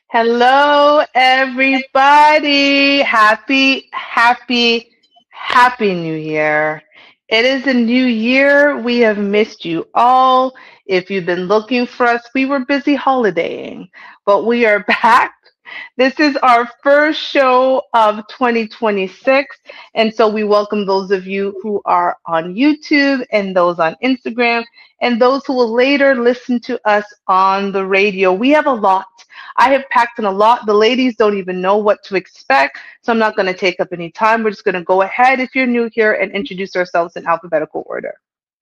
Hello, everybody. Happy New Year. It is a new year. We have missed you all. If you've been looking for us, we were busy holidaying, but we are back. This is our first show of 2026. And so we welcome those of you who are on YouTube and those on Instagram and those who will later listen to us on the radio. We have a lot. I have packed in a lot. The ladies don't even know what to expect, so I'm not going to take up any time. We're just going to go ahead, if you're new here, and introduce ourselves in alphabetical order.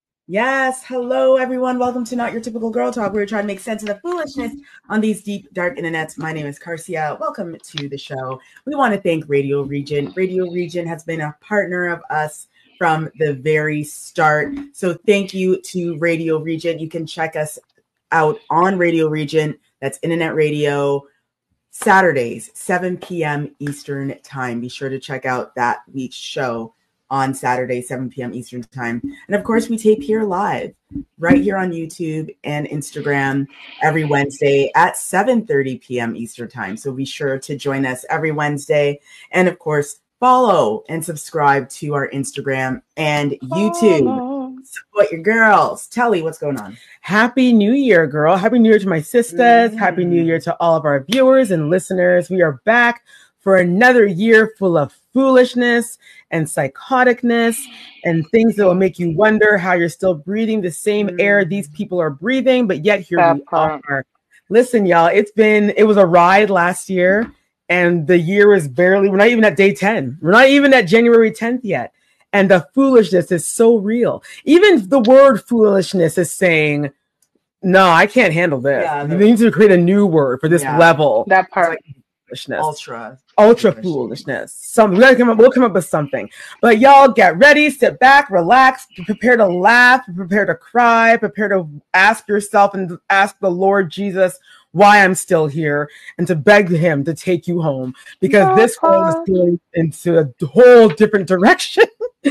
Yes. Hello, everyone. Welcome to Not Your Typical Girl Talk. We're trying to make sense of the foolishness on these deep, dark internets. My name is Carcia. Welcome to the show. We want to thank Radio Region. Radio Region has been a partner of us from the very start. So thank you to Radio Region. You can check us out on Radio Region. That's internet radio, Saturdays, 7 p.m. Eastern time. Be sure to check out that week's show on Saturday, 7 p.m. Eastern time. And of course, we tape here live, right here on YouTube and Instagram every Wednesday at 7:30 p.m. Eastern time. So be sure to join us every Wednesday. And of course, follow and subscribe to our Instagram and YouTube. Support your girls. Telly, what's going on? Happy New Year, girl. Happy New Year to my sisters. Happy New Year to all of our viewers and listeners. We are back for another year full of foolishness and psychoticness and things that will make you wonder how you're still breathing the same air these people are breathing, but yet here we are. Listen, y'all, it was a ride last year, and the year is we're not even at day 10. We're not even at January 10th yet. And the foolishness is so real. Even the word foolishness is saying, no, I can't handle this. Yeah, you need to create a new word for this level. That part. Foolishness. Ultra foolishness. We'll come up with something. But y'all get ready, sit back, relax, prepare to laugh, prepare to cry, prepare to ask yourself and ask the Lord Jesus why I'm still here, and to beg him to take you home, because this world is going into a whole different direction.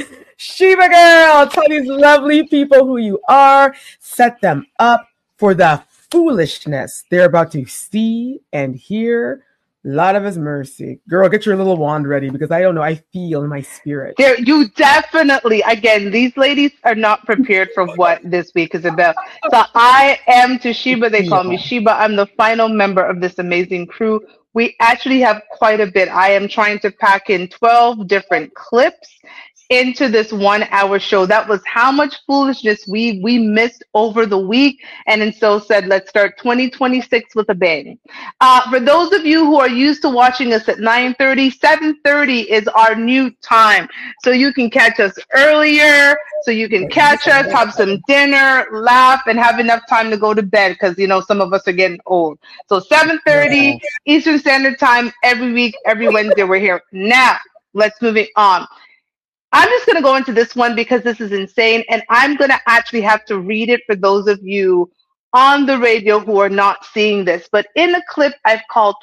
Sheba girl, tell these lovely people who you are. Set them up for the foolishness they're about to see and hear. Lot of his mercy. Girl, get your little wand ready, because I don't know, I feel in my spirit. You definitely, again, these ladies are not prepared for what this week is about. So I am to Sheba, they call me Sheba. I'm the final member of this amazing crew. We actually have quite a bit. I am trying to pack in 12 different clips into this 1 hour show. That was how much foolishness we missed over the week, and so said, let's start 2026 with a bang. For those of you who are used to watching us at 9:30, 7:30 is our new time. So you can catch us earlier, so you can catch us, have some dinner, laugh, and have enough time to go to bed, because some of us are getting old. So 7:30 Eastern Standard Time every week, every Wednesday, we're here. Now, let's move it on. I'm just going to go into this one because this is insane, and I'm going to actually have to read it for those of you on the radio who are not seeing this. But in a clip I've called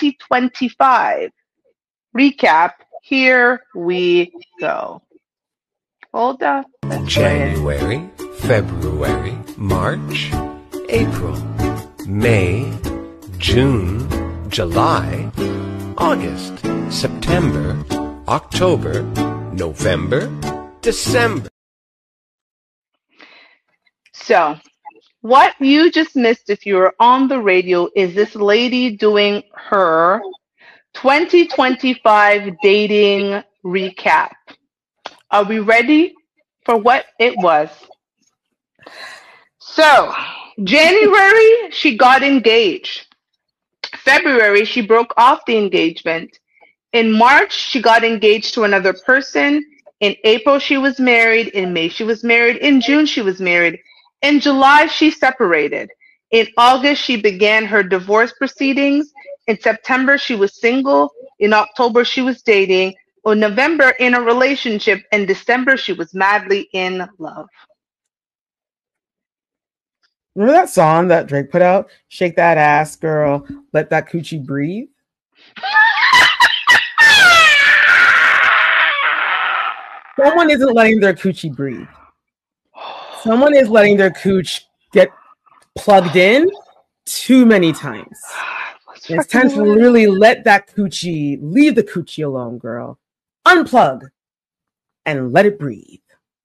2025 Recap, here we go. Hold on. January, February, March, April, May, June, July, August, September, October, November, December. So, what you just missed if you were on the radio is this lady doing her 2025 dating recap. Are we ready for what it was? So, January, she got engaged. February, she broke off the engagement. In March, she got engaged to another person. In April, she was married. In May, she was married. In June, she was married. In July, she separated. In August, she began her divorce proceedings. In September, she was single. In October, she was dating. In November, in a relationship. In December, she was madly in love. Remember that song that Drake put out? Shake that ass, girl. Let that coochie breathe. Someone isn't letting their coochie breathe. Someone is letting their cooch get plugged in too many times. It's time to really let that coochie, leave the coochie alone, girl. Unplug and let it breathe.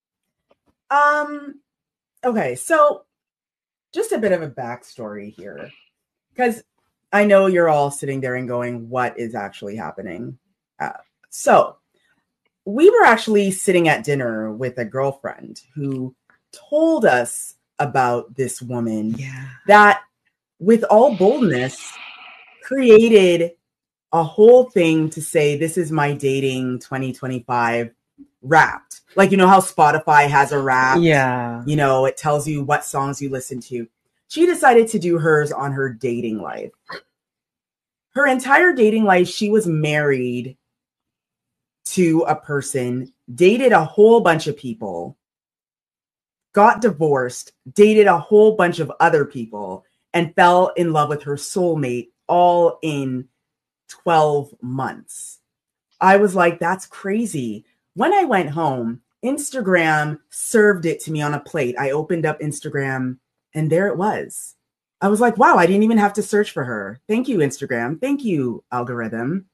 Okay, so just a bit of a backstory here, because I know you're all sitting there and going, what is actually happening? So we were actually sitting at dinner with a girlfriend who told us about this woman that, with all boldness, created a whole thing to say, this is my dating 2025 Wrapped. Like, you know how Spotify has a Wrapped? Yeah. You know, it tells you what songs you listen to. She decided to do hers on her dating life. Her entire dating life, she was married to a person, dated a whole bunch of people, got divorced, dated a whole bunch of other people, and fell in love with her soulmate all in 12 months. I was like, that's crazy. When I went home, Instagram served it to me on a plate. I opened up Instagram and there it was. I was like, wow, I didn't even have to search for her. Thank you, Instagram. Thank you, algorithm.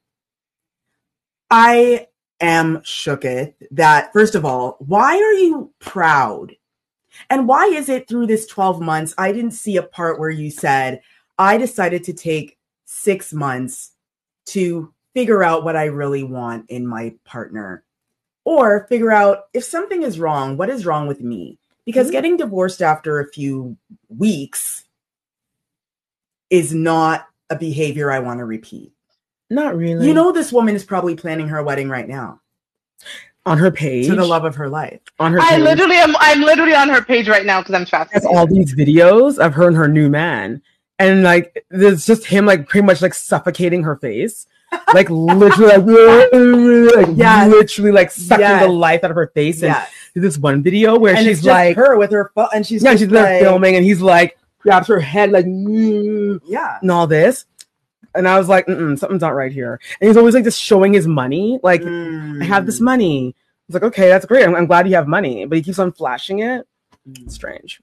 I am shooketh that, first of all, why are you proud? And why is it through this 12 months, I didn't see a part where you said, I decided to take 6 months to figure out what I really want in my partner, or figure out if something is wrong, what is wrong with me? Because getting divorced after a few weeks is not a behavior I want to repeat. Not really. You know, this woman is probably planning her wedding right now. On her page. To the love of her life. On her page. I'm literally on her page right now because I'm fascinated. That's all these videos of her and her new man. And like, there's just him like pretty much like suffocating her face. Like literally literally like sucking the life out of her face. And this one video where and she's it's like her with her phone, and she's she's there filming, and he's like grabs her head like and all this. And I was like, something's not right here. And he's always like just showing his money. Like, I have this money. I was like, okay, that's great. I'm glad you have money. But he keeps on flashing it. It's strange.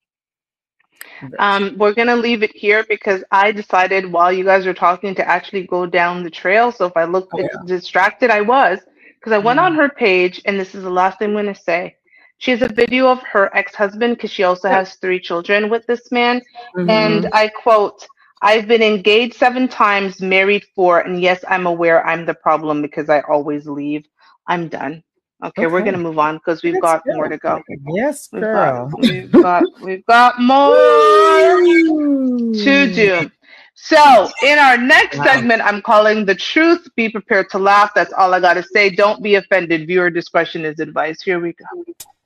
We're going to leave it here because I decided while you guys were talking to actually go down the trail. So if I looked distracted, I was. Because I went on her page, and this is the last thing I'm going to say. She has a video of her ex-husband because she also has 3 children with this man. And I quote, I've been engaged 7 times, married 4, and yes, I'm aware I'm the problem because I always leave. I'm done. Okay, we're gonna move on because we've got more to go. Yes, girl. We've got more to do. So in our next segment, I'm calling The Truth. Be prepared to laugh. That's all I gotta say. Don't be offended. Viewer discretion is advised. Here we go.